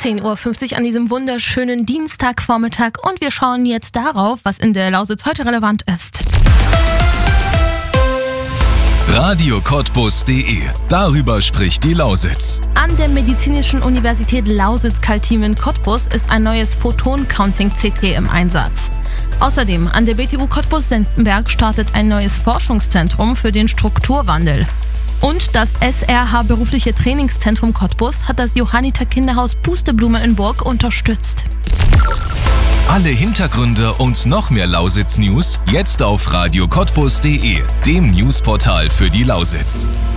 10:50 Uhr an diesem wunderschönen Dienstagvormittag und wir schauen jetzt darauf, was in der Lausitz heute relevant ist. Radio-Cottbus.de. Darüber spricht die Lausitz. An der Medizinischen Universität Lausitz-Kaltim in Cottbus ist ein neues Photon-Counting-CT im Einsatz. Außerdem an der BTU Cottbus-Senftenberg startet ein neues Forschungszentrum für den Strukturwandel. Und das SRH Berufliche Trainingszentrum Cottbus hat das Johanniter Kinderhaus Pusteblume in Burg unterstützt. Alle Hintergründe und noch mehr Lausitz-News jetzt auf Radio-Cottbus.de, dem Newsportal für die Lausitz.